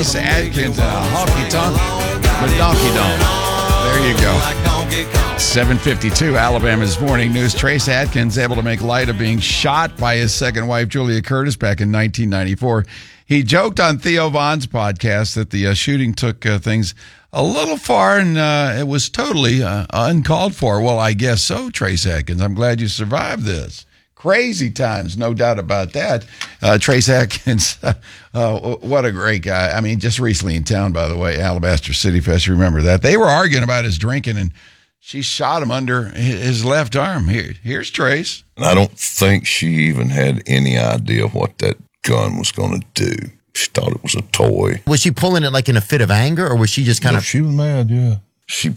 Trace Adkins, honky tonk, donkey donk. There you go. 7:52, Alabama's morning news. Trace Adkins able to make light of being shot by his second wife, Julia Curtis, back in 1994. He joked on Theo Von's podcast that the shooting took things a little far and it was totally uncalled for. Well, I guess so, Trace Adkins. I'm glad you survived this. Crazy times, no doubt about that. Trace Adkins, what a great guy. I mean, just recently in town, by the way, Alabaster City Fest, remember that. They were arguing about his drinking, and she shot him under his left arm. Here's Trace. And I don't think she even had any idea what that gun was going to do. She thought it was a toy. Was she pulling it like in a fit of anger, or was she just kind of... She was mad, yeah. She